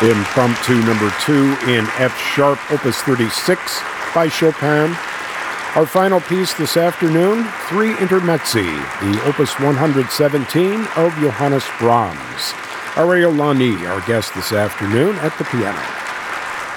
Impromptu number 2 in F sharp, opus 36 by Chopin. Our final piece this afternoon, 3 Intermezzi, the opus 117 of Johannes Brahms. Ariel Lani, our guest this afternoon at the piano.